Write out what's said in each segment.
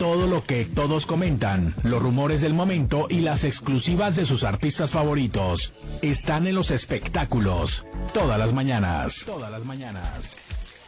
Todo lo que todos comentan, los rumores del momento y las exclusivas de sus artistas favoritos están en los espectáculos todas las mañanas. Todas las mañanas.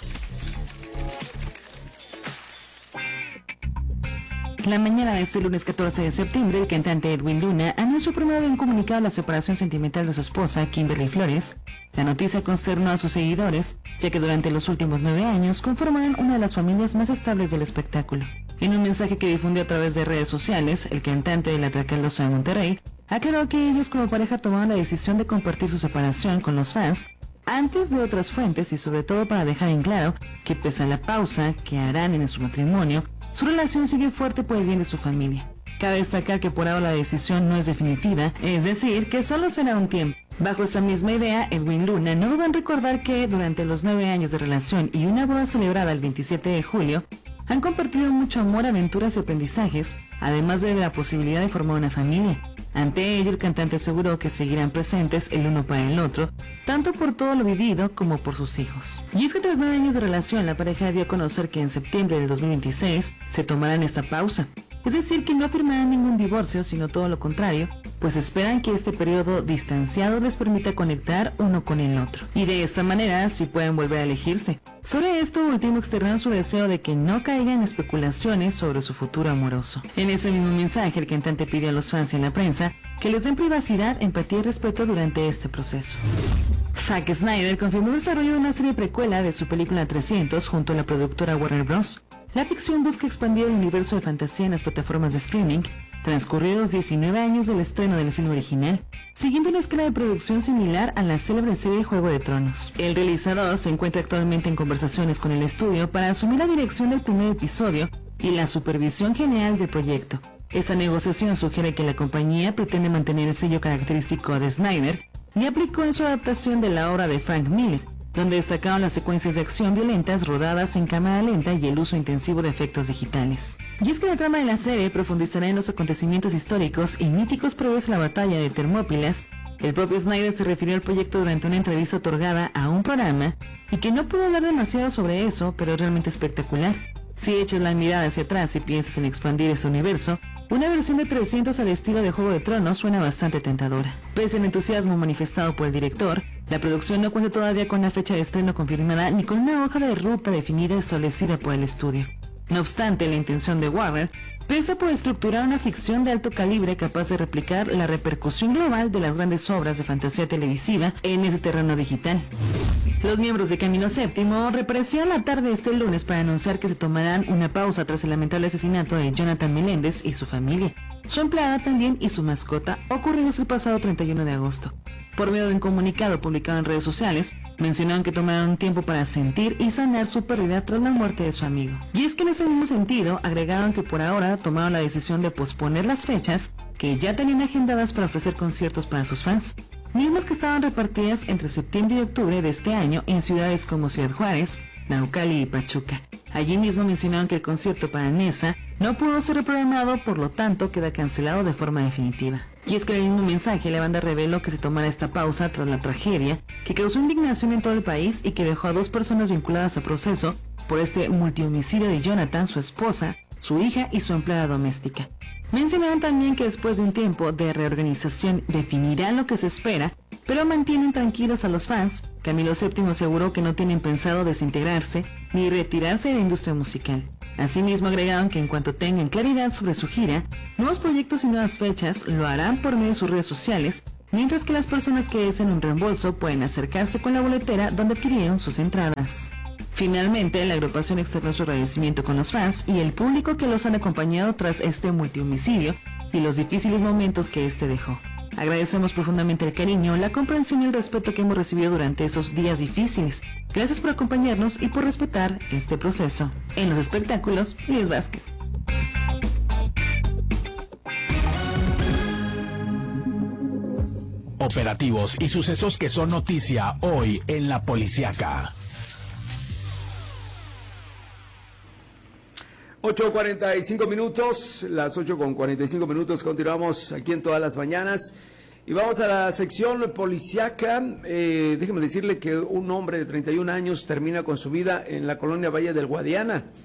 La mañana de este lunes 14 de septiembre, el cantante Edwin Luna anunció por medio de un comunicado la separación sentimental de su esposa, Kimberly Flores. La noticia consternó a sus seguidores, ya que durante los últimos 9 años conformaron una de las familias más estables del espectáculo. En un mensaje que difundió a través de redes sociales, el cantante de la Tracalosa de Monterrey aclaró que ellos como pareja tomaron la decisión de compartir su separación con los fans antes de otras fuentes y sobre todo para dejar en claro que pese a la pausa que harán en su matrimonio, su relación sigue fuerte por el bien de su familia. Cabe destacar que por ahora la decisión no es definitiva, es decir, que solo será un tiempo. Bajo esa misma idea, Edwin Luna no duda en recordar que durante los 9 años de relación y una boda celebrada el 27 de julio, han compartido mucho amor, aventuras y aprendizajes, además de la posibilidad de formar una familia. Ante ello, el cantante aseguró que seguirán presentes el uno para el otro, tanto por todo lo vivido como por sus hijos. Y es que tras 9 años de relación, la pareja dio a conocer que en septiembre del 2026 se tomarán esta pausa. Es decir, que no firmarán ningún divorcio, sino todo lo contrario, pues esperan que este periodo distanciado les permita conectar uno con el otro. Y de esta manera, sí pueden volver a elegirse. Sobre esto último externan su deseo de que no caigan en especulaciones sobre su futuro amoroso. En ese mismo mensaje, el cantante pide a los fans y a la prensa que les den privacidad, empatía y respeto durante este proceso. Zack Snyder confirmó el desarrollo de una serie precuela de su película 300 junto a la productora Warner Bros. La ficción busca expandir el universo de fantasía en las plataformas de streaming, transcurridos 19 años del estreno del film original, siguiendo una escala de producción similar a la célebre serie Juego de Tronos. El realizador se encuentra actualmente en conversaciones con el estudio para asumir la dirección del primer episodio y la supervisión general del proyecto. Esta negociación sugiere que la compañía pretende mantener el sello característico de Snyder y aplicó en su adaptación de la obra de Frank Miller, donde destacaron las secuencias de acción violentas rodadas en cámara lenta y el uso intensivo de efectos digitales. Y es que la trama de la serie profundizará en los acontecimientos históricos y míticos previos a la batalla de Termópilas. El propio Snyder se refirió al proyecto durante una entrevista otorgada a un programa y que no pudo hablar demasiado sobre eso, pero es realmente espectacular. Si echas la mirada hacia atrás y piensas en expandir ese universo, una versión de 300 al estilo de Juego de Tronos suena bastante tentadora. Pese al entusiasmo manifestado por el director, la producción no cuenta todavía con una fecha de estreno confirmada ni con una hoja de ruta definida establecida por el estudio. No obstante, la intención de Warner pesa por estructurar una ficción de alto calibre capaz de replicar la repercusión global de las grandes obras de fantasía televisiva en ese terreno digital. Los miembros de Camilo VII reaparecieron la tarde de este lunes para anunciar que se tomarán una pausa tras el lamentable asesinato de Jonathan Meléndez y su familia, su empleada también y su mascota, ocurridos el pasado 31 de agosto. Por medio de un comunicado publicado en redes sociales, mencionaron que tomaron un tiempo para sentir y sanar su pérdida tras la muerte de su amigo. Y es que en ese mismo sentido, agregaron que por ahora tomaron la decisión de posponer las fechas que ya tenían agendadas para ofrecer conciertos para sus fans, mismas que estaban repartidas entre septiembre y octubre de este año en ciudades como Ciudad Juárez, Naucali y Pachuca. Allí mismo mencionaron que el concierto para Nesa no pudo ser reprogramado, por lo tanto queda cancelado de forma definitiva. Y es que en el mismo mensaje la banda reveló que se tomará esta pausa tras la tragedia que causó indignación en todo el país y que dejó a 2 personas vinculadas a proceso por este multihomicidio de Jonathan, su esposa, su hija y su empleada doméstica. Mencionaron también que después de un tiempo de reorganización definirán lo que se espera, pero mantienen tranquilos a los fans. Camilo VII aseguró que no tienen pensado desintegrarse ni retirarse de la industria musical. Asimismo agregaron que en cuanto tengan claridad sobre su gira, nuevos proyectos y nuevas fechas lo harán por medio de sus redes sociales, mientras que las personas que deseen un reembolso pueden acercarse con la boletera donde adquirieron sus entradas. Finalmente, la agrupación externó su agradecimiento con los fans y el público que los han acompañado tras este multihomicidio y los difíciles momentos que este dejó. Agradecemos profundamente el cariño, la comprensión y el respeto que hemos recibido durante esos días difíciles. Gracias por acompañarnos y por respetar este proceso. En los espectáculos, Liz Vázquez. Operativos y sucesos que son noticia hoy en La Policiaca. 8:45 minutos, las 8:45 minutos, continuamos aquí en Todas las Mañanas y vamos a la sección policiaca. Déjeme decirle que un hombre de 31 años termina con su vida en la colonia Valle del Guadiana.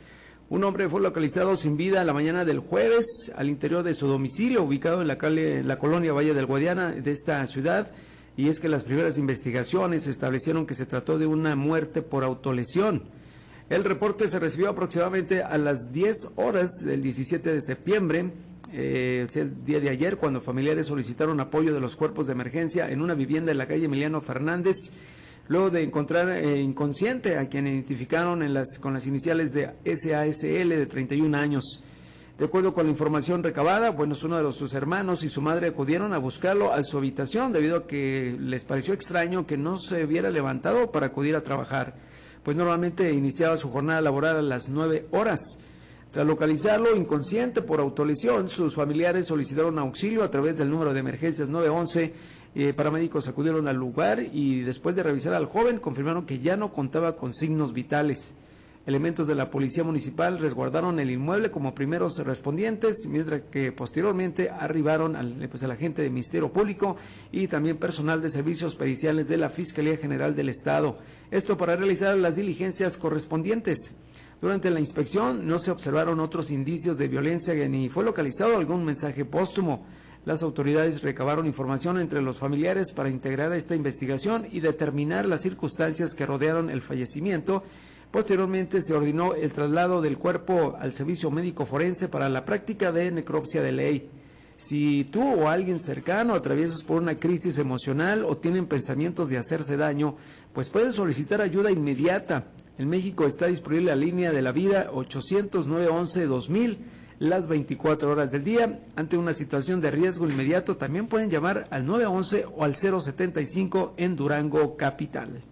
Un hombre fue localizado sin vida la mañana del jueves al interior de su domicilio, ubicado en la colonia Valle del Guadiana de esta ciudad, y es que las primeras investigaciones establecieron que se trató de una muerte por autolesión. El reporte se recibió aproximadamente a las 10 horas del 17 de septiembre, el día de ayer, cuando familiares solicitaron apoyo de los cuerpos de emergencia en una vivienda en la calle Emiliano Fernández, luego de encontrar inconsciente a quien identificaron con las iniciales de SASL de 31 años. De acuerdo con la información recabada, uno de sus hermanos y su madre acudieron a buscarlo a su habitación debido a que les pareció extraño que no se hubiera levantado para acudir a trabajar, pues normalmente iniciaba su jornada laboral a las 9 horas. Tras localizarlo inconsciente por autolesión, sus familiares solicitaron auxilio a través del número de emergencias 911. Paramédicos acudieron al lugar y después de revisar al joven confirmaron que ya no contaba con signos vitales. Elementos de la Policía Municipal resguardaron el inmueble como primeros respondientes, mientras que posteriormente arribaron el agente del Ministerio Público y también personal de servicios periciales de la Fiscalía General del Estado. Esto para realizar las diligencias correspondientes. Durante la inspección no se observaron otros indicios de violencia ni fue localizado algún mensaje póstumo. Las autoridades recabaron información entre los familiares para integrar esta investigación y determinar las circunstancias que rodearon el fallecimiento. Posteriormente se ordenó el traslado del cuerpo al servicio médico forense para la práctica de necropsia de ley. Si tú o alguien cercano atraviesas por una crisis emocional o tienen pensamientos de hacerse daño, pues puedes solicitar ayuda inmediata. En México está disponible la línea de la vida 800-911-2000 las 24 horas del día. Ante una situación de riesgo inmediato también pueden llamar al 911 o al 075 en Durango capital.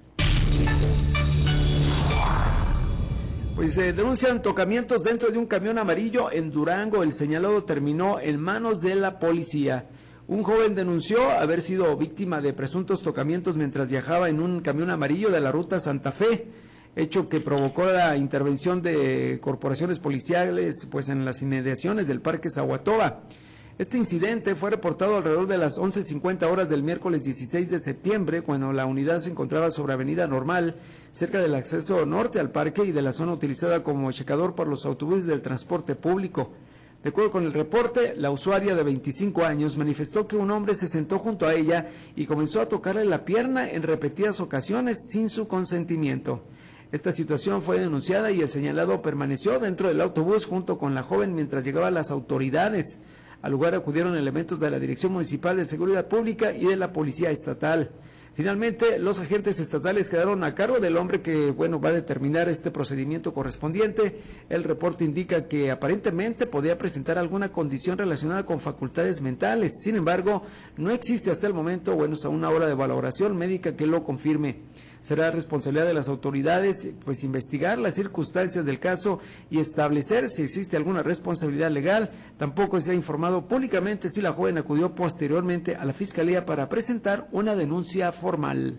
Pues denuncian tocamientos dentro de un camión amarillo en Durango. El señalado terminó en manos de la policía. Un joven denunció haber sido víctima de presuntos tocamientos mientras viajaba en un camión amarillo de la ruta Santa Fe, hecho que provocó la intervención de corporaciones policiales en las inmediaciones del Parque Zahuatoba. Este incidente fue reportado alrededor de las 11:50 horas del miércoles 16 de septiembre, cuando la unidad se encontraba sobre Avenida Normal, cerca del acceso norte al parque y de la zona utilizada como checador por los autobuses del transporte público. De acuerdo con el reporte, la usuaria de 25 años manifestó que un hombre se sentó junto a ella y comenzó a tocarle la pierna en repetidas ocasiones sin su consentimiento. Esta situación fue denunciada y el señalado permaneció dentro del autobús junto con la joven mientras llegaban las autoridades. Al lugar acudieron elementos de la Dirección Municipal de Seguridad Pública y de la Policía Estatal. Finalmente, los agentes estatales quedaron a cargo del hombre que, va a determinar este procedimiento correspondiente. El reporte indica que aparentemente podía presentar alguna condición relacionada con facultades mentales. Sin embargo, no existe hasta el momento, hasta una hora de valoración médica que lo confirme. Será responsabilidad de las autoridades, investigar las circunstancias del caso y establecer si existe alguna responsabilidad legal. Tampoco se ha informado públicamente si la joven acudió posteriormente a la Fiscalía para presentar una denuncia formal.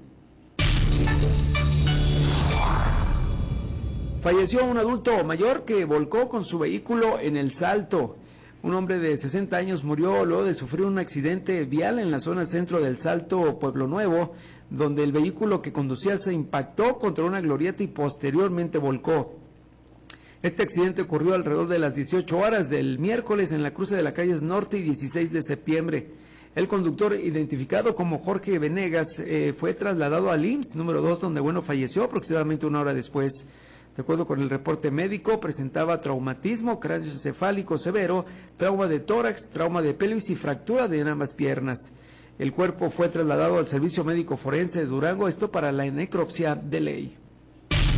Falleció un adulto mayor que volcó con su vehículo en El Salto. Un hombre de 60 años murió luego de sufrir un accidente vial en la zona centro del Salto, Pueblo Nuevo, donde el vehículo que conducía se impactó contra una glorieta y posteriormente volcó. Este accidente ocurrió alrededor de las 18 horas del miércoles en la cruce de las calles Norte y 16 de septiembre. El conductor, identificado como Jorge Venegas, fue trasladado al IMSS número 2, donde falleció aproximadamente una hora después. De acuerdo con el reporte médico, presentaba traumatismo craneoencefálico severo, trauma de tórax, trauma de pelvis y fractura de ambas piernas. El cuerpo fue trasladado al Servicio Médico Forense de Durango, esto para la necropsia de ley.